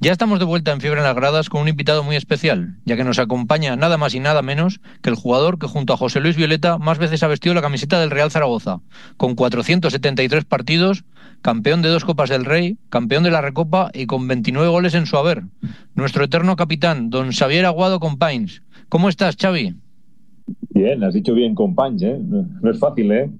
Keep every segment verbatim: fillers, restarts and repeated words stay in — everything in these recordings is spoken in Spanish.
Ya estamos de vuelta en Fiebre en las Gradas con un invitado muy especial, ya que nos acompaña nada más y nada menos que el jugador que junto a José Luis Violeta más veces ha vestido la camiseta del Real Zaragoza, con cuatrocientos setenta y tres partidos, campeón de dos Copas del Rey, campeón de la Recopa y con veintinueve goles en su haber. Nuestro eterno capitán, don Xavier Aguado Companys. ¿Cómo estás, Xavi? Bien, has dicho bien Companys, ¿eh? No, no es fácil, ¿eh?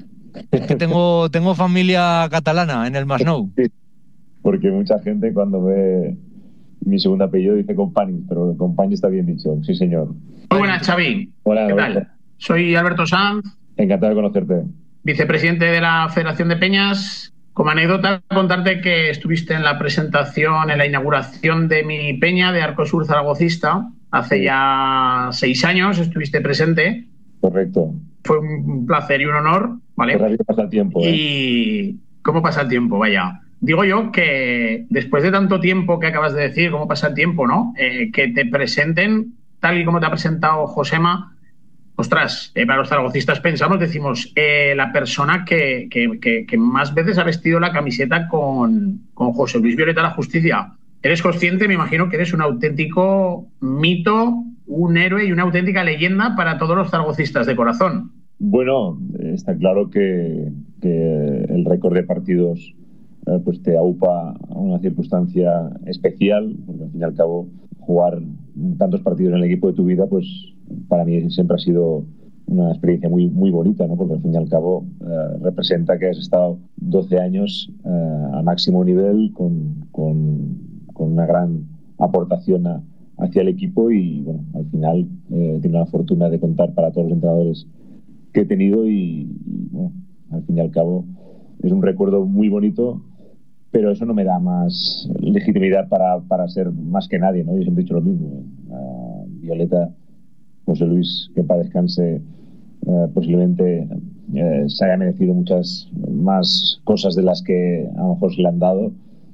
Es que tengo, tengo familia catalana en el Masnou. Sí, porque mucha gente cuando ve mi segundo apellido dice Companys, pero Companys está bien dicho, sí señor. Muy buenas, Xavi. Hola, ¿Qué Alberto. tal? Soy Alberto Sanz, Encantado de conocerte. vicepresidente de la Federación de Peñas. Como anécdota, contarte que estuviste en la presentación, en la inauguración de mi peña de Arcosur Zaragocista. Hace Sí. ya seis años estuviste presente. Correcto. Fue un placer y un honor, Qué ¿vale? rápido pasa el tiempo, ¿eh? Y cómo pasa el tiempo, vaya. Digo yo que después de tanto tiempo que acabas de decir, cómo pasa el tiempo, ¿no? Eh, que te presenten tal y como te ha presentado Josema. Ostras, eh, para los zaragocistas pensamos, decimos, eh, la persona que, que, que, que más veces ha vestido la camiseta con, con José Luis Violeta la Justicia. Eres consciente, me imagino, que eres un auténtico mito, un héroe y una auténtica leyenda para todos los zaragocistas de corazón. Bueno, está claro que, que el récord de partidos eh, pues te aupa a una circunstancia especial, porque al fin y al cabo jugar tantos partidos en el equipo de tu vida, pues para mí siempre ha sido una experiencia muy, muy bonita, ¿no? Porque al fin y al cabo eh, representa que has estado doce años eh, al máximo nivel con, con, con una gran aportación a, hacia el equipo y bueno, al final eh, tiene la fortuna de contar para todos los entrenadores que he tenido y, y bueno, al fin y al cabo es un recuerdo muy bonito, pero eso no me da más legitimidad para, para ser más que nadie, ¿no? Yo siempre he dicho lo mismo. Uh, Violeta, José Luis, que para descanse, uh, posiblemente uh, se haya merecido muchas más cosas de las que a lo mejor se le han dado.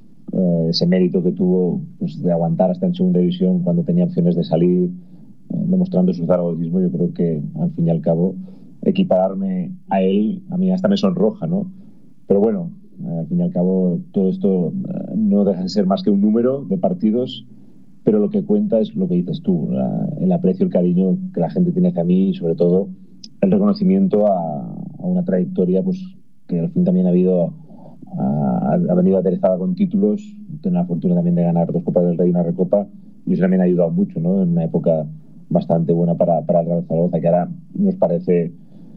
Uh, ese mérito que tuvo pues, de aguantar hasta en segunda división cuando tenía opciones de salir, uh, demostrando su zaragocismo, yo creo que al fin y al cabo equipararme a él, a mí hasta me sonroja, ¿no? Pero bueno, al fin y al cabo todo esto no deja de ser más que un número de partidos, pero lo que cuenta es lo que dices tú, la, el aprecio, el cariño que la gente tiene hacia mí y sobre todo el reconocimiento a, a una trayectoria pues que al fin también ha habido ha, ha venido aderezada con títulos, tengo la fortuna también de ganar dos Copas del Rey y una Recopa y eso también ha ayudado mucho, ¿no? En una época bastante buena para, para el Real Zaragoza, que ahora nos parece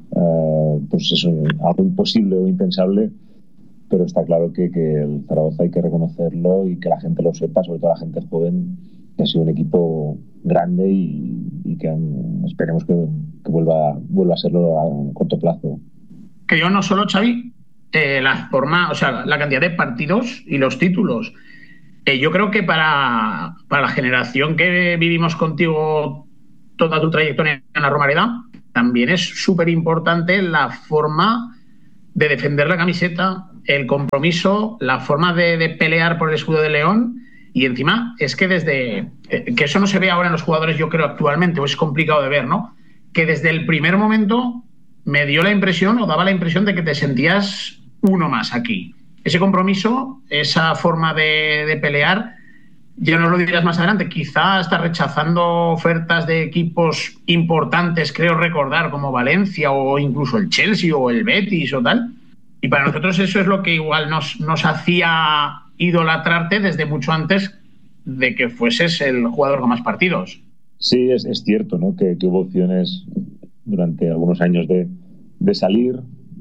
uh, pues eso, algo imposible o impensable, pero está claro que, que el Zaragoza hay que reconocerlo y que la gente lo sepa, sobre todo la gente joven, que ha sido un equipo grande y, y que han, esperemos que, que vuelva, vuelva a serlo a corto plazo. Que yo no solo, Xavi, eh, la forma, o sea, la cantidad de partidos y los títulos. Eh, yo creo que para, para la generación que vivimos contigo toda tu trayectoria en la Romareda, también es súper importante la forma de defender la camiseta, el compromiso, la forma de, de pelear por el escudo de León. Y encima es que desde eh, que eso no se ve ahora en los jugadores, yo creo, actualmente, o es complicado de ver, ¿no? Que desde el primer momento me dio la impresión o daba la impresión de que te sentías uno más aquí. Ese compromiso, esa forma de, de pelear, ya nos lo dirás más adelante, quizá está rechazando ofertas de equipos importantes, creo recordar, como Valencia o incluso el Chelsea o el Betis o tal. Y para nosotros eso es lo que igual nos, nos hacía idolatrarte desde mucho antes de que fueses el jugador con más partidos. Sí, es, es cierto, ¿no? Que, que hubo opciones durante algunos años de, de salir,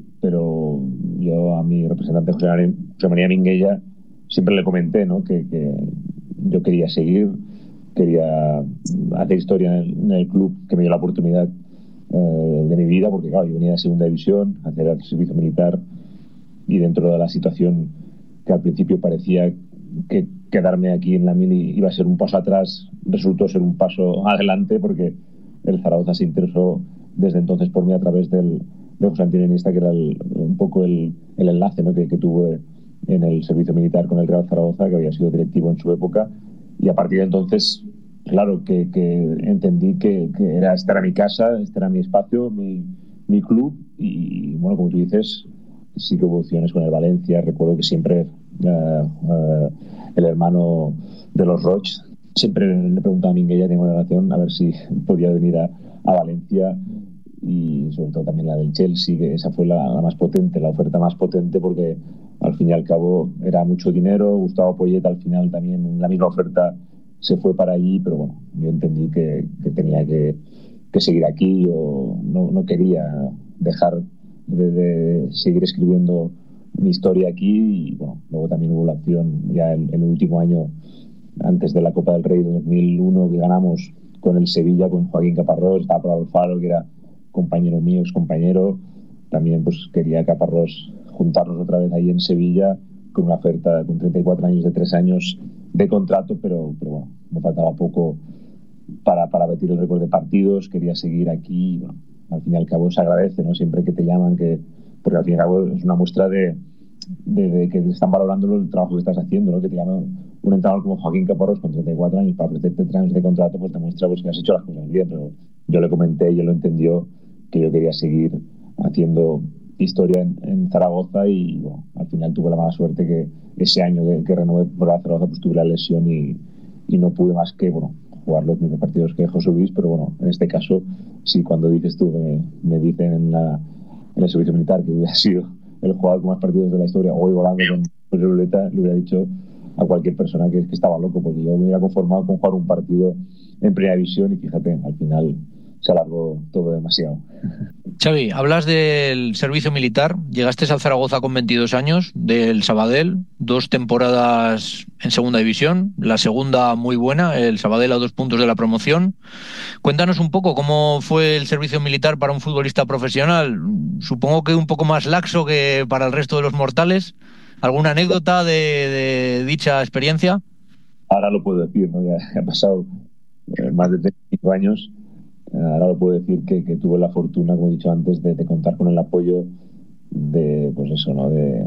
pero yo a mi representante José María, José María Minguella siempre le comenté, ¿no? que, que yo quería seguir, quería hacer historia en el, en el club que me dio la oportunidad eh, de mi vida, porque claro, yo venía de segunda división, hacer el servicio militar y dentro de la situación que al principio parecía que quedarme aquí en la mili iba a ser un paso atrás, resultó ser un paso adelante porque el Zaragoza se interesó desde entonces por mí a través del, de José Antonio Iniesta, que era el, un poco el, el enlace, ¿no? que, que tuve en el servicio militar con el Real Zaragoza, que había sido directivo en su época, y a partir de entonces, claro, que, que entendí que, que era, esta era mi casa, este era mi espacio, mi, mi club, y bueno, como tú dices, sí que hubo opciones con el Valencia. Recuerdo que siempre uh, uh, el hermano de los Roig siempre le preguntaba a Minguella, tengo una relación, a ver si podía venir a, a Valencia, y sobre todo también la del Chelsea, que esa fue la, la más potente, la oferta más potente, porque al fin y al cabo era mucho dinero. Gustavo Poyet al final también en la misma oferta se fue para allí, pero bueno, yo entendí que, que tenía que, que seguir aquí. Yo no, no quería dejar de, de seguir escribiendo mi historia aquí, y bueno, luego también hubo la opción ya en el último año antes de la Copa del Rey de dos mil uno que ganamos con el Sevilla, con Joaquín Caparrós, estaba Pablo Alfaro, que era compañero mío, ex compañero. También pues quería Caparrós juntarnos otra vez ahí en Sevilla con una oferta con treinta y cuatro años de tres años de contrato, pero, pero bueno, me faltaba poco para, para batir el récord de partidos. Quería seguir aquí y bueno, al fin y al cabo se agradece, ¿no? Siempre que te llaman, que porque al fin y al cabo es una muestra de, de, de que están valorando el trabajo que estás haciendo, ¿no? Que te llaman un entrenador como Joaquín Caparrós con treinta y cuatro años para ofrecerte tres años de contrato, pues demuestra pues, que has hecho las cosas bien. Pero yo le comenté y él lo entendió, que yo quería seguir haciendo historia en, en Zaragoza, y bueno, al final tuve la mala suerte que ese año que, que renové por Zaragoza pues tuve la lesión y, y no pude más que bueno, jugar los mismos partidos que José Luis. Pero bueno, en este caso sí, cuando dices tú, me, me dicen en, la, en el servicio militar que hubiera sido el jugador con más partidos de la historia, hoy volando con José Luleta, le hubiera dicho a cualquier persona que, que estaba loco, porque yo me hubiera conformado con jugar un partido en primera división, y fíjate, al final se alargó todo demasiado. Xavi, hablas del servicio militar. Llegaste al Zaragoza con veintidós años, del Sabadell, dos temporadas en segunda división, la segunda muy buena, el Sabadell a dos puntos de la promoción. Cuéntanos un poco cómo fue el servicio militar para un futbolista profesional. Supongo que un poco más laxo que para el resto de los mortales. ¿Alguna anécdota de, de dicha experiencia? Ahora lo puedo decir, ¿no? Ya ha pasado eh, más de treinta y cinco años. Ahora lo puedo decir que, que tuve la fortuna, como he dicho antes, de, de contar con el apoyo de, pues eso, ¿no? De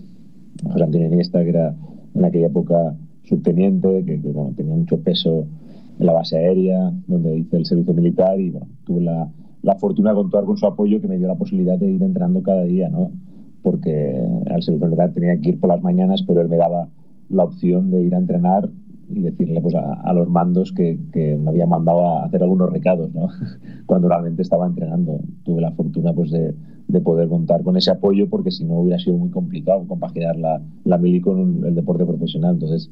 José Antonio Iniesta, que era en aquella época subteniente, que, que bueno, tenía mucho peso en la base aérea, donde hice el servicio militar, y bueno, tuve la, la fortuna de contar con su apoyo, que me dio la posibilidad de ir entrenando cada día, ¿no? Porque al servicio militar tenía que ir por las mañanas, pero él me daba la opción de ir a entrenar y decirle pues a, a los mandos que, que me había mandado a hacer algunos recados, ¿no? Cuando realmente estaba entrenando. Tuve la fortuna pues de, de poder contar con ese apoyo, porque si no hubiera sido muy complicado compaginar la, la mili con el deporte profesional. Entonces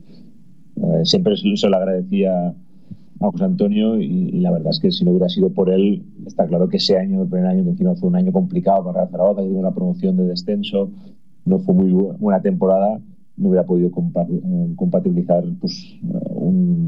eh, siempre se lo agradecía a José Antonio, y, y la verdad es que si no hubiera sido por él, está claro que ese año, el primer año, que encima fue un año complicado para Zaragoza, que tuvo una promoción de descenso, no fue muy buena temporada, no hubiera podido compatibilizar pues, un,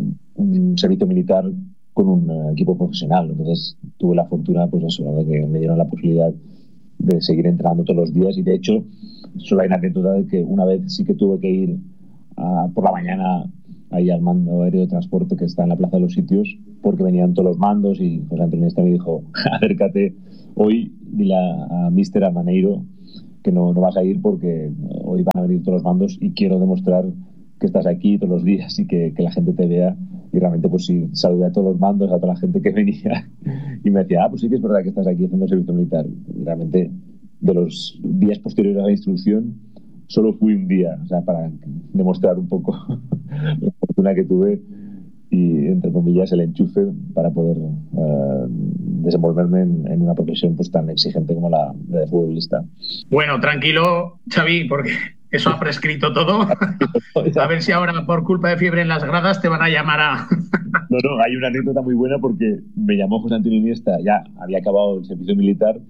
un servicio militar con un equipo profesional. Entonces tuve la fortuna, pues eso, de que me dieron la posibilidad de seguir entrenando todos los días. Y de hecho, solo hay una anécdota de que una vez sí que tuve que ir a, por la mañana ahí al mando aéreo de transporte que está en la Plaza de los Sitios, porque venían todos los mandos, y José Antonio Iniesta me dijo: acércate hoy, dile a, a míster Maneiro que no, no vas a ir, porque hoy van a venir todos los mandos y quiero demostrar que estás aquí todos los días y que, que la gente te vea. Y realmente pues sí, saludé a todos los mandos, a toda la gente que venía, y me decía: ah, pues sí que es verdad que estás aquí haciendo servicio militar. Y realmente de los días posteriores a la instrucción solo fui un día, o sea, para demostrar un poco la fortuna que tuve y, entre comillas, el enchufe para poder uh, desenvolverme en, en una profesión pues tan exigente como la de futbolista. Bueno, tranquilo, Xavi, porque eso ha prescrito todo. A ver si ahora, por culpa de fiebre en las gradas, te van a llamar a... No, no, hay una anécdota muy buena, porque me llamó José Antonio Iniesta, ya había acabado el servicio militar,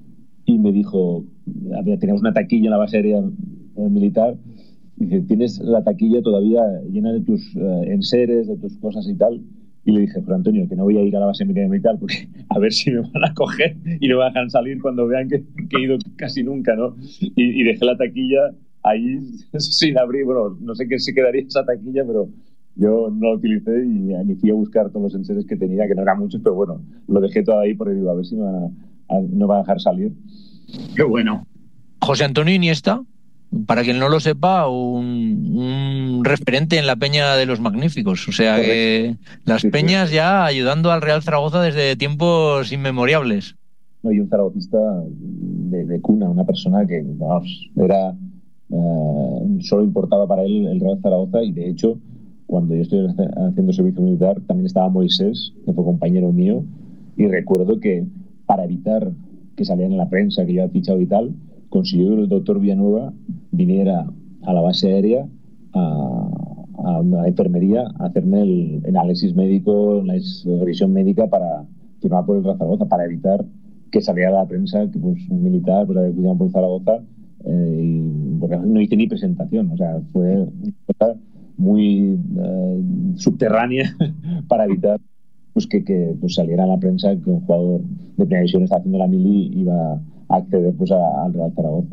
y me dijo, teníamos una taquilla en la base aérea militar, y dice: ¿tienes la taquilla todavía llena de tus uh, enseres, de tus cosas y tal? Y le dije: José Antonio, que no voy a ir a la base militar, porque a ver si me van a coger y no me dejan salir cuando vean que, que he ido casi nunca, ¿no? Y, y dejé la taquilla ahí sin abrir. Bueno, no sé qué se quedaría esa taquilla, pero yo no la utilicé, y ni fui a buscar todos los enseres que tenía, que no eran muchos, pero bueno, lo dejé todo ahí porque digo, a ver si me van a, a, no me van a dejar salir. Qué bueno. José Antonio Iniesta, para quien no lo sepa, un, un referente en la Peña de los Magníficos. O sea, correcto, que las sí, peñas sí, ya ayudando al Real Zaragoza desde tiempos inmemoriales. No, y un zaragocista de, de cuna, una persona que vamos, era uh, solo importaba para él el Real Zaragoza, y de hecho cuando yo estoy haciendo servicio militar también estaba Moisés, que fue compañero mío, y recuerdo que para evitar que salieran en la prensa que yo había fichado y tal, consiguió que el doctor Villanueva viniera a la base aérea a, a una enfermería a hacerme el, el análisis médico, la revisión médica para firmar por el Real Zaragoza, para evitar que saliera a la prensa que pues, un militar pues, había cuidado por el Zaragoza, eh, y, porque no hice ni presentación, o sea, fue una cosa muy eh, subterránea para evitar pues, que, que pues, saliera a la prensa que un jugador de primera división está haciendo la mili y iba a acceder pues, a, al Real Zaragoza.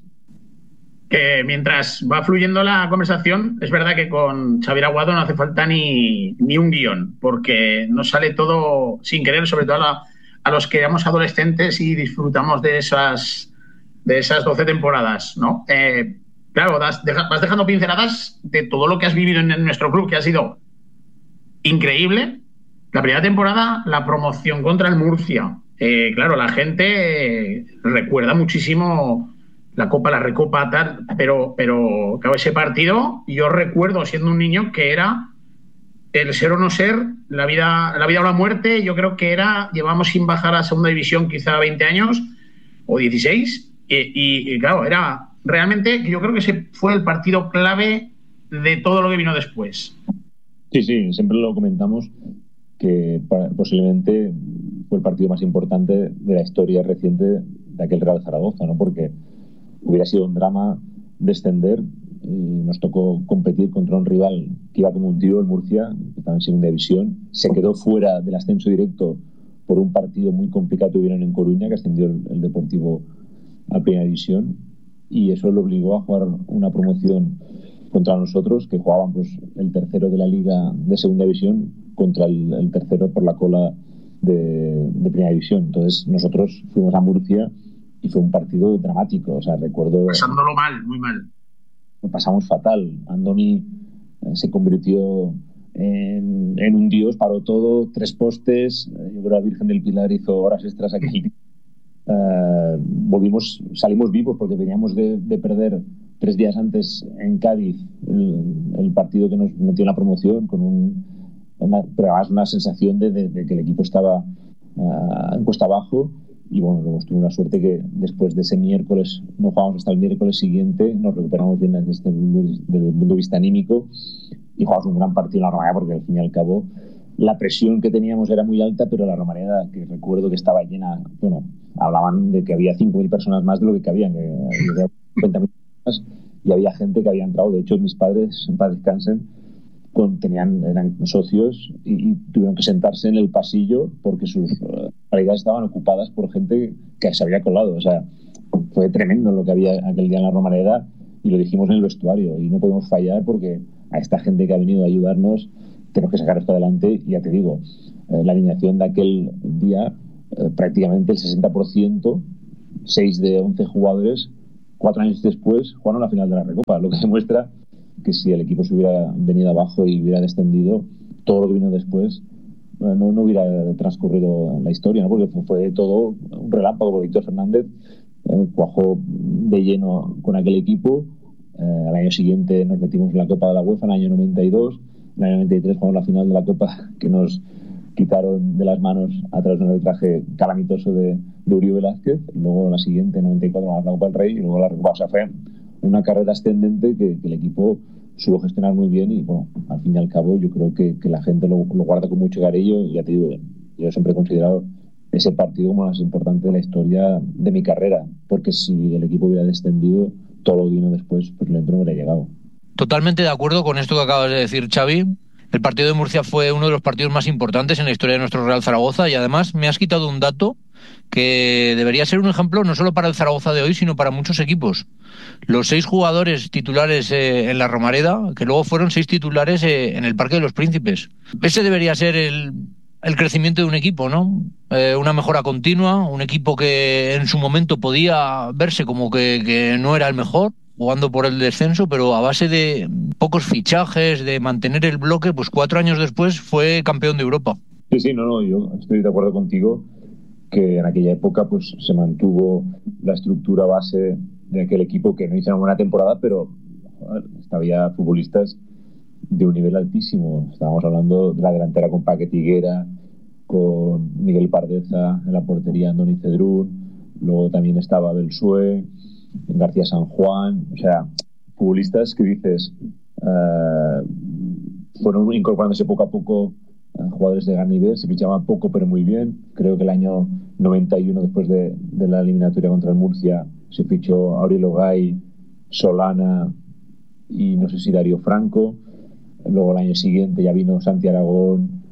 Que mientras va fluyendo la conversación, es verdad que con Xavier Aguado no hace falta ni, ni un guión, porque nos sale todo sin querer, sobre todo a, la, a los que éramos adolescentes y disfrutamos de esas, de esas doce temporadas, ¿no? Eh, claro, das, deja, vas dejando pinceladas de todo lo que has vivido en, en nuestro club, que ha sido increíble. La primera temporada, la promoción contra el Murcia. Eh, claro, la gente eh, recuerda muchísimo la Copa, la Recopa, tal, pero, pero claro, ese partido, yo recuerdo siendo un niño que era el ser o no ser, la vida, la vida o la muerte. Yo creo que era, llevamos sin bajar a segunda división quizá veinte años o dieciséis, y, y, y claro, era realmente, yo creo que ese fue el partido clave de todo lo que vino después. Sí, sí, siempre lo comentamos, que posiblemente fue el partido más importante de la historia reciente de aquel Real Zaragoza, ¿no? Porque hubiera sido un drama descender y nos tocó competir contra un rival que iba como un tiro, el Murcia, que estaba en segunda división. Se quedó fuera del ascenso directo por un partido muy complicado que tuvieron en Coruña, que ascendió el, el Deportivo a primera división, y eso lo obligó a jugar una promoción contra nosotros, que jugaban pues, el tercero de la liga de segunda división contra el, el tercero por la cola de, de primera división. Entonces nosotros fuimos a Murcia y fue un partido dramático. O sea, recuerdo... Pasándolo mal, muy mal. Lo pasamos fatal. Andoni eh, se convirtió en, en un dios, paró todo, tres postes. Eh, yo creo que la Virgen del Pilar hizo horas extras aquel día. Eh, volvimos, salimos vivos porque veníamos de, de perder tres días antes en Cádiz el, el partido que nos metió en la promoción, con un, una, pero además una sensación de, de, de que el equipo estaba uh, en cuesta abajo. Y bueno, hemos tenido una suerte que después de ese miércoles, no jugamos hasta el miércoles siguiente, nos recuperamos bien desde el punto de vista anímico y jugamos un gran partido en la Romareda, porque al fin y al cabo la presión que teníamos era muy alta, pero la Romareda, que recuerdo que estaba llena, bueno, hablaban de que había cinco mil personas más de lo que cabían, que había cincuenta mil personas, y había gente que había entrado. De hecho, mis padres, en paz descansen, Con, tenían, eran socios y, y tuvieron que sentarse en el pasillo porque sus uh, paredes estaban ocupadas por gente que se había colado. O sea, fue tremendo lo que había aquel día en la Romareda, y lo dijimos en el vestuario, y no podemos fallar porque a esta gente que ha venido a ayudarnos tenemos que sacar esto adelante. Y ya te digo, eh, la alineación de aquel día, eh, prácticamente el sesenta por ciento, seis de once jugadores, cuatro años después jugaron la final de la Recopa, lo que demuestra que si el equipo se hubiera venido abajo y hubiera descendido, todo lo que vino después no, no hubiera transcurrido la historia, ¿no? Porque fue, fue todo un relámpago. Víctor Fernández eh, cuajó de lleno con aquel equipo. Eh, al año siguiente nos metimos en la Copa de la UEFA, en el año noventa y dos. En el año noventa y tres jugamos la final de la Copa, que nos quitaron de las manos a través de un arbitraje calamitoso de, de Uribe Velázquez. Luego en la siguiente, en noventa y cuatro, la Copa del Rey, y luego la Recopa. O sea, fue una carrera ascendente que, que el equipo supo gestionar muy bien, y bueno, al fin y al cabo yo creo que, que la gente lo, lo guarda con mucho cariño. Y ya te digo, yo siempre he considerado ese partido como el más importante de la historia de mi carrera, porque si el equipo hubiera descendido, todo lo que vino después pues lento no hubiera llegado. Totalmente de acuerdo con esto que acabas de decir, Xavi. El partido de Murcia fue uno de los partidos más importantes en la historia de nuestro Real Zaragoza, y además me has quitado un dato que debería ser un ejemplo no solo para el Zaragoza de hoy, sino para muchos equipos. Los seis jugadores titulares eh, en la Romareda, que luego fueron seis titulares eh, en el Parque de los Príncipes. Ese debería ser el, el crecimiento de un equipo, ¿no? Eh, una mejora continua, un equipo que en su momento podía verse como que, que no era el mejor, jugando por el descenso, pero a base de pocos fichajes, de mantener el bloque, pues cuatro años después fue campeón de Europa. Sí, sí, no, no, yo estoy de acuerdo contigo. que en aquella época pues se mantuvo la estructura base de aquel equipo, que no hizo una buena temporada, pero joder, había futbolistas de un nivel altísimo. Estábamos hablando de la delantera con Paquet Higuera, con Miguel Pardeza en la portería, Andoni Cedrún, luego también estaba Belsué, García San Juan, o sea, futbolistas que dices uh, fueron incorporándose poco a poco, uh, jugadores de gran nivel, se fichaban poco pero muy bien. Creo que el año noventa y uno, después de, de la eliminatoria contra el Murcia, se fichó Aurelio Gay, Solana y no sé si Darío Franco. Luego el año siguiente ya vino Santi Aragón,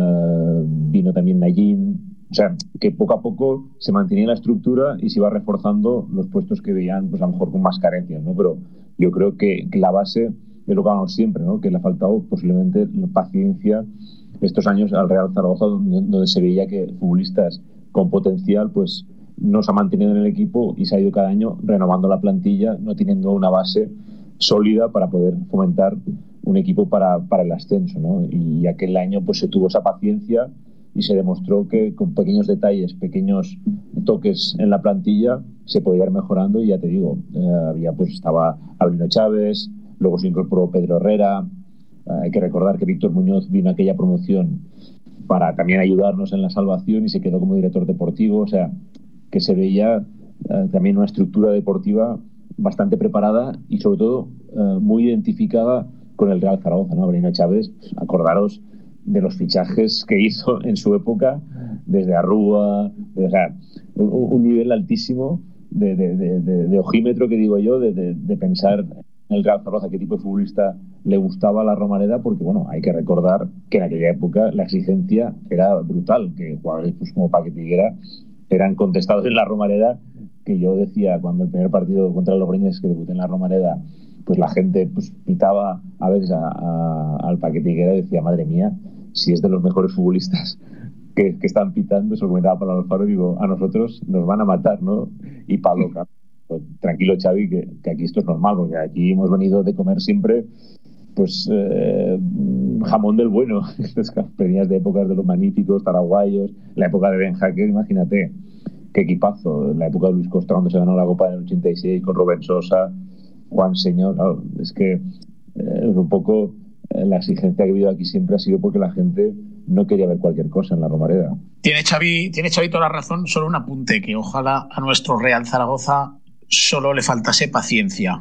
uh, vino también Nayim. O sea, que poco a poco se mantenía la estructura y se iba reforzando los puestos que veían, pues a lo mejor con más carencias, ¿no? Pero yo creo que, que la base es lo que hablamos siempre, ¿no? Que le ha faltado posiblemente paciencia estos años al Real Zaragoza, donde, donde se veía que futbolistas con potencial pues no se ha mantenido en el equipo y se ha ido cada año renovando la plantilla, no teniendo una base sólida para poder fomentar un equipo para, para el ascenso, ¿no? Y aquel año pues se tuvo esa paciencia y se demostró que con pequeños detalles, pequeños toques en la plantilla se podía ir mejorando. Y ya te digo, eh, había pues estaba Avelino Chávez, luego se incorporó Pedro Herrera. Eh, hay que recordar que Víctor Muñoz vino a aquella promoción para también ayudarnos en la salvación y se quedó como director deportivo. O sea, que se veía eh, también una estructura deportiva bastante preparada y sobre todo eh, muy identificada con el Real Zaragoza, ¿no? Avelino Chávez, acordaros de los fichajes que hizo en su época, desde Arrúa, de, o sea, un, un nivel altísimo de, de, de, de, de ojímetro, que digo yo, de, de, de pensar en el Real Zaragoza, qué tipo de futbolista le gustaba a la Romareda, porque bueno, hay que recordar que en aquella época la exigencia era brutal, que jugadores pues, como Paquet Higuera eran contestados en la Romareda, que yo decía cuando el primer partido contra los Breñes que debuté en la Romareda, pues la gente pues pitaba a veces a, a, al Paquet Higuera y decía, madre mía, si es de los mejores futbolistas que, que están pitando, eso lo comentaba Pablo Alfaro, digo, a nosotros nos van a matar, ¿no? Y Pablo, pues, tranquilo Xavi, que, que aquí esto es normal, porque aquí hemos venido de comer siempre pues eh, jamón del bueno. Venías de épocas de los magníficos, paraguayos, la época de Ben Hacker, imagínate, qué equipazo, la época de Luis Costa cuando se ganó la Copa en el ochenta y seis con Rubén Sosa, Juan Señor, claro, es que eh, un poco eh, la exigencia que ha habido aquí siempre ha sido porque la gente no quería ver cualquier cosa en la Romareda. Tiene Xavi, tiene Xavi toda la razón, solo un apunte, que ojalá a nuestro Real Zaragoza solo le faltase paciencia.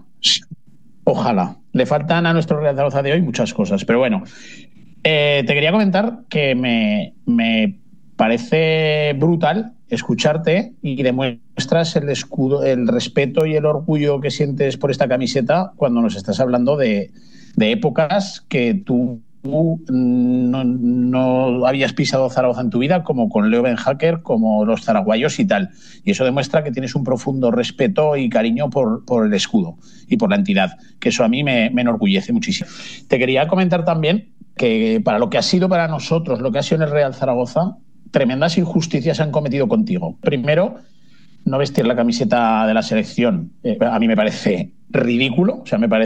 Ojalá. Le faltan a nuestro Real Zaragoza de hoy muchas cosas, pero bueno, eh, te quería comentar que me, me parece brutal escucharte y demuestras el escudo, el respeto y el orgullo que sientes por esta camiseta cuando nos estás hablando de, de épocas que tú no, no habías pisado Zaragoza en tu vida, como con Leo Ben Hacker, como los zaraguayos y tal. Y eso demuestra que tienes un profundo respeto y cariño por, por el escudo y por la entidad, que eso a mí me, me enorgullece muchísimo. Te quería comentar también que para lo que ha sido para nosotros, lo que ha sido en el Real Zaragoza, tremendas injusticias se han cometido contigo. Primero, no vestir la camiseta de la selección. Eh, a mí me parece ridículo, o sea, me parece